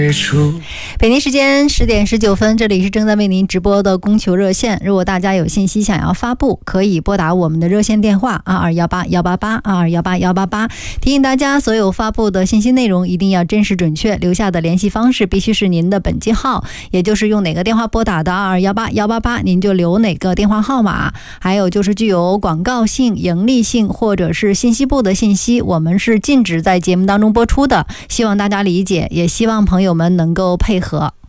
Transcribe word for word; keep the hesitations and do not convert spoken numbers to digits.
北京时间十点十九分，这里是正在为您直播的供求热线。如果大家有信息想要发布，可以拨打我们的热线电话二二一八一八八二二一八一八八。提醒大家，所有发布的信息内容一定要真实准确，留下的联系方式必须是您的本机号，也就是用哪个电话拨打的二二一八一八八，您就留哪个电话号码。还有就是具有广告性、盈利性或者是信息部的信息，我们是禁止在节目当中播出的，希望大家理解，也希望朋友们能够配合。